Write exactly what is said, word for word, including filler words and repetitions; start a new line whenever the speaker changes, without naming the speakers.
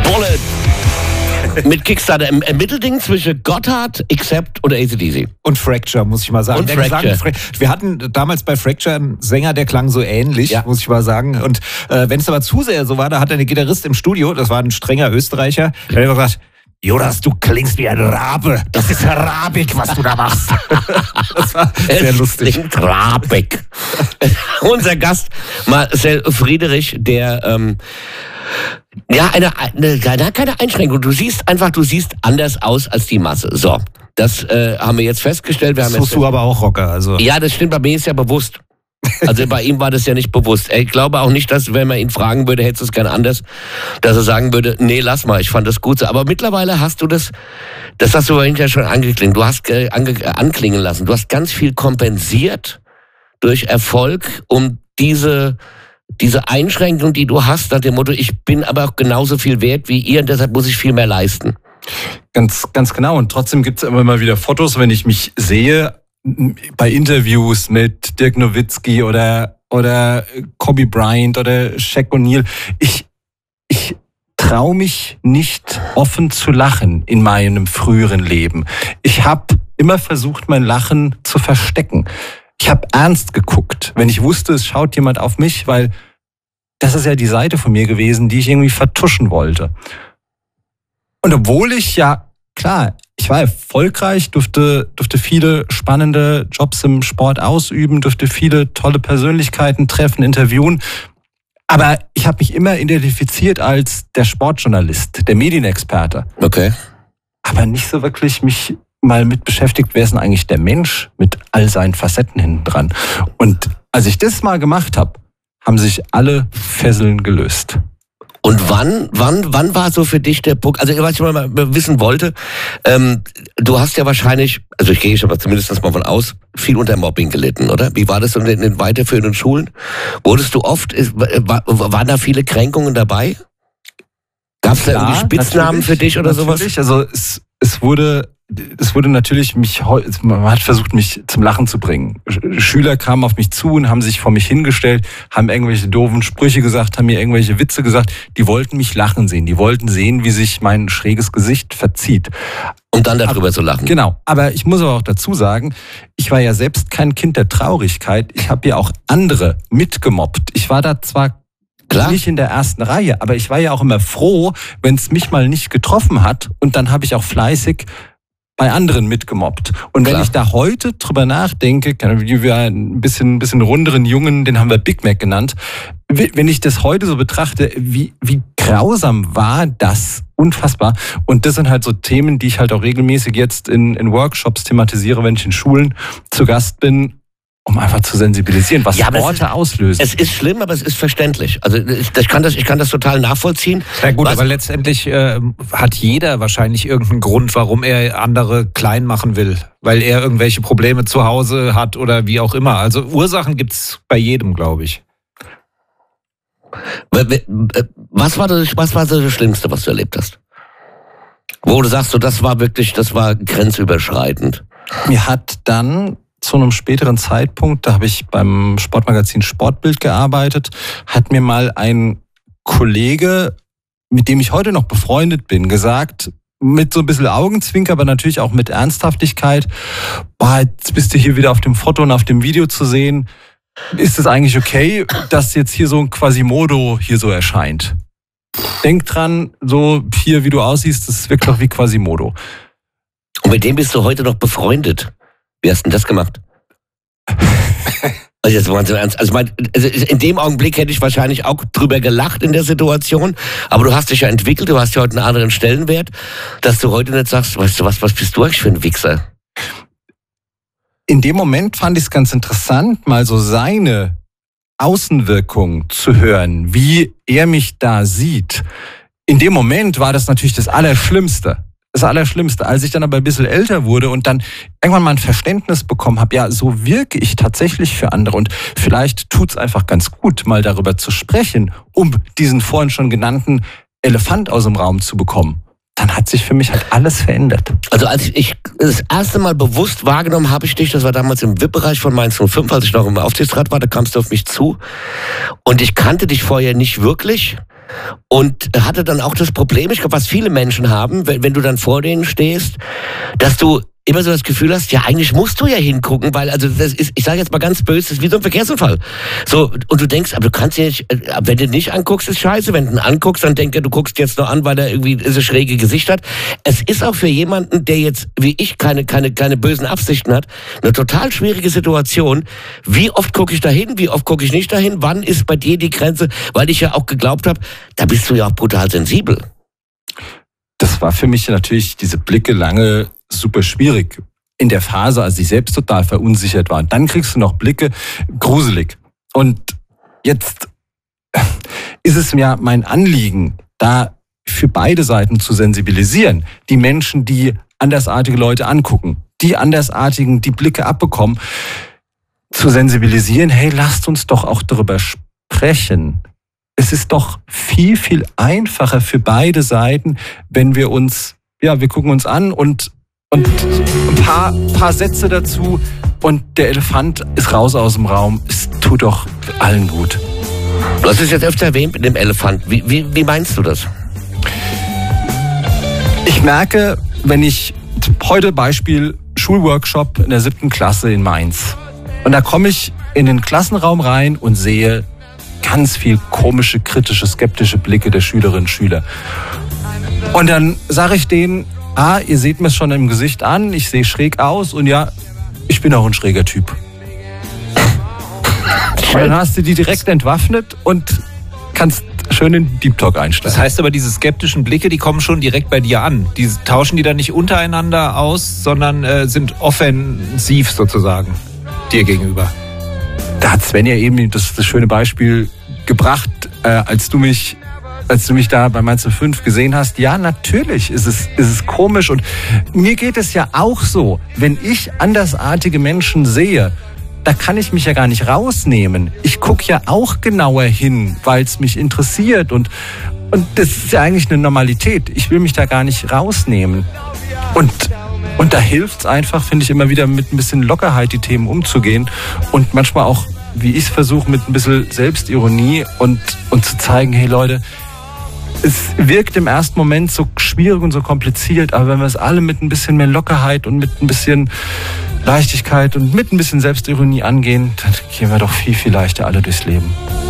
Bullet. Mit Kickstarter im Mittelding zwischen Gotthard, Accept oder A C D C.
Und Fracture, muss ich mal sagen.
Und
der
Fracture.
Gesang, wir hatten damals bei Fracture einen Sänger, der klang so ähnlich,
Ja.
muss ich mal sagen. Und äh, wenn es aber zu sehr so war, da hat eine Gitarrist im Studio, das war ein strenger Österreicher, der hat immer gesagt, Jonas, du klingst wie ein Rabe. Das ist Arabik, was du da machst. Das war sehr lustig.
Klingt rabig. Unser Gast, Marcel Friedrich, der ähm, ja, eine, eine, keine, keine Einschränkung. Du siehst einfach, du siehst anders aus als die Masse. So, das äh, haben wir jetzt festgestellt. Wir haben
Das
jetzt,
du aber auch Rocker. Also.
Ja, das stimmt, bei mir ist ja bewusst. Also bei ihm war das ja nicht bewusst. Ich glaube auch nicht, dass, wenn man ihn fragen würde, hättest du es gerne anders, dass er sagen würde, nee, lass mal, ich fand das gut so. Aber mittlerweile hast du das, das hast du vorhin ja schon angeklingen, du hast äh, ange, anklingen lassen. Du hast ganz viel kompensiert durch Erfolg, um diese... Diese Einschränkung, die du hast, nach dem Motto, ich bin aber auch genauso viel wert wie ihr und deshalb muss ich viel mehr leisten.
Ganz, ganz genau. Und trotzdem gibt es immer mal wieder Fotos, wenn ich mich sehe, bei Interviews mit Dirk Nowitzki oder, oder Kobe Bryant oder Shaq O'Neal. Ich, ich traue mich nicht offen zu lachen in meinem früheren Leben. Ich habe immer versucht, mein Lachen zu verstecken. Ich habe ernst geguckt, wenn ich wusste, es schaut jemand auf mich, weil das ist ja die Seite von mir gewesen, die ich irgendwie vertuschen wollte. Und obwohl ich ja, klar, ich war erfolgreich, durfte, durfte viele spannende Jobs im Sport ausüben, durfte viele tolle Persönlichkeiten treffen, interviewen, aber ich habe mich immer identifiziert als der Sportjournalist, der Medienexperte.
Okay.
Aber nicht so wirklich mich mal mit beschäftigt, wer ist denn eigentlich der Mensch mit all seinen Facetten hinten dran. Und als ich das mal gemacht habe, haben sich alle Fesseln gelöst.
Und wann, wann, wann war so für dich der Punkt, also was ich mal wissen wollte, ähm, du hast ja wahrscheinlich, also ich gehe schon mal zumindest mal von aus, viel unter Mobbing gelitten, oder? Wie war das in den weiterführenden Schulen? Wurdest du oft, war, waren da viele Kränkungen dabei? Gab es da irgendwie Spitznamen für dich oder sowas?
Natürlich, also es, es wurde... Es wurde natürlich mich, man hat versucht, mich zum Lachen zu bringen. Schüler kamen auf mich zu und haben sich vor mich hingestellt, haben irgendwelche doofen Sprüche gesagt, haben mir irgendwelche Witze gesagt. Die wollten mich lachen sehen. Die wollten sehen, wie sich mein schräges Gesicht verzieht.
Um dann darüber aber, zu lachen.
Genau. Aber ich muss aber auch dazu sagen, ich war ja selbst kein Kind der Traurigkeit. Ich habe ja auch andere mitgemobbt. Ich war da zwar Klar. nicht in der ersten Reihe, aber ich war ja auch immer froh, wenn es mich mal nicht getroffen hat. Und dann habe ich auch fleißig bei anderen mitgemobbt. Und wenn
Klar.
ich da heute drüber nachdenke, wie wir ein bisschen, ein bisschen runderen Jungen, den haben wir Big Mac genannt, wenn ich das heute so betrachte, wie, wie grausam war das, unfassbar. Und das sind halt so Themen, die ich halt auch regelmäßig jetzt in, in Workshops thematisiere, wenn ich in Schulen zu Gast bin, um einfach zu sensibilisieren, was
ja,
Worte
ist,
auslösen.
Es ist schlimm, aber es ist verständlich. Also ich, ich, kann, das, ich kann das total nachvollziehen.
Ja gut,
was,
aber letztendlich äh, hat jeder wahrscheinlich irgendeinen Grund, warum er andere klein machen will. Weil er irgendwelche Probleme zu Hause hat oder wie auch immer. Also Ursachen gibt's bei jedem, glaube ich.
Was war, das, was war das Schlimmste, was du erlebt hast? Wo du sagst, so, das war wirklich, das war grenzüberschreitend.
Mir hat dann zu einem späteren Zeitpunkt, da habe ich beim Sportmagazin Sportbild gearbeitet, hat mir mal ein Kollege, mit dem ich heute noch befreundet bin, gesagt, mit so ein bisschen Augenzwinker, aber natürlich auch mit Ernsthaftigkeit, boah, jetzt bist du hier wieder auf dem Foto und auf dem Video zu sehen. Ist es eigentlich okay, dass jetzt hier so ein Quasimodo hier so erscheint? Denk dran, so hier, wie du aussiehst, das wirkt doch wie Quasimodo.
Und mit dem bist du heute noch befreundet? Wie hast du denn das gemacht? Also jetzt mal so ernst. Also, mein, also in dem Augenblick hätte ich wahrscheinlich auch drüber gelacht in der Situation. Aber du hast dich ja entwickelt, du hast ja heute einen anderen Stellenwert, dass du heute nicht sagst, weißt du was, was bist du eigentlich für ein Wichser?
In dem Moment fand ich es ganz interessant, mal so seine Außenwirkung zu hören, wie er mich da sieht. In dem Moment war das natürlich das Allerschlimmste. Das Allerschlimmste. Als ich dann aber ein bisschen älter wurde und dann irgendwann mal ein Verständnis bekommen habe, ja, so wirke ich tatsächlich für andere und vielleicht tut's einfach ganz gut, mal darüber zu sprechen, um diesen vorhin schon genannten Elefant aus dem Raum zu bekommen. Dann hat sich für mich halt alles verändert.
Also als ich das erste Mal bewusst wahrgenommen habe ich dich, das war damals im V I P-Bereich von Mainz null fünf, als ich noch im Aufsichtsrat war, da kamst du auf mich zu und ich kannte dich vorher nicht wirklich. und hatte dann auch das Problem, ich glaube, was viele Menschen haben, wenn, wenn du dann vor denen stehst, dass du immer so das Gefühl hast, ja, eigentlich musst du ja hingucken, weil, also das ist, ich sage jetzt mal ganz böse, das ist wie so ein Verkehrsunfall. So, und du denkst, aber du kannst ja nicht, wenn du nicht anguckst, ist scheiße, wenn du ihn anguckst, dann denke du guckst jetzt nur an, weil er irgendwie so schräge Gesicht hat. Es ist auch für jemanden, der jetzt, wie ich, keine, keine, keine bösen Absichten hat, eine total schwierige Situation. Wie oft gucke ich da hin, wie oft gucke ich nicht dahin, wann ist bei dir die Grenze, weil ich ja auch geglaubt habe, da bist du ja auch brutal sensibel.
Das war für mich natürlich diese Blicke lange super schwierig. In der Phase, als ich selbst total verunsichert war. Und dann kriegst du noch Blicke, gruselig. Und jetzt ist es mir mein Anliegen, da für beide Seiten zu sensibilisieren. Die Menschen, die andersartige Leute angucken, die andersartigen, die Blicke abbekommen, zu sensibilisieren, hey, lasst uns doch auch darüber sprechen. Es ist doch viel, viel einfacher für beide Seiten, wenn wir uns, ja, wir gucken uns an und Und ein paar, paar Sätze dazu und der Elefant ist raus aus dem Raum. Es tut doch allen gut.
Du hast es jetzt öfter erwähnt mit dem Elefant. Wie, wie, wie meinst du das?
Ich merke, wenn ich, heute Beispiel Schulworkshop in der siebten Klasse in Mainz. Und da komme ich in den Klassenraum rein und sehe ganz viel komische, kritische, skeptische Blicke der Schülerinnen und Schüler. Und dann sage ich denen, ah, ihr seht mir schon im Gesicht an, ich sehe schräg aus und ja, ich bin auch ein schräger Typ. Und dann hast du die direkt entwaffnet und kannst schön in Deep Talk einsteigen.
Das heißt aber, diese skeptischen Blicke, die kommen schon direkt bei dir an. Die tauschen die dann nicht untereinander aus, sondern äh, sind offensiv sozusagen dir gegenüber.
Da hat Sven ja eben das, das schöne Beispiel gebracht, äh, als du mich als du mich da bei Mainz null fünf gesehen hast. Ja, natürlich ist es, ist es komisch und mir geht es ja auch so, wenn ich andersartige Menschen sehe, da kann ich mich ja gar nicht rausnehmen. Ich gucke ja auch genauer hin, weil es mich interessiert und, und das ist ja eigentlich eine Normalität. Ich will mich da gar nicht rausnehmen. Und, und da hilft es einfach, finde ich, immer wieder mit ein bisschen Lockerheit die Themen umzugehen und manchmal auch, wie ich es versuche, mit ein bisschen Selbstironie und, und zu zeigen, hey Leute, es wirkt im ersten Moment so schwierig und so kompliziert, aber wenn wir es alle mit ein bisschen mehr Lockerheit und mit ein bisschen Leichtigkeit und mit ein bisschen Selbstironie angehen, dann gehen wir doch viel, viel leichter alle durchs Leben.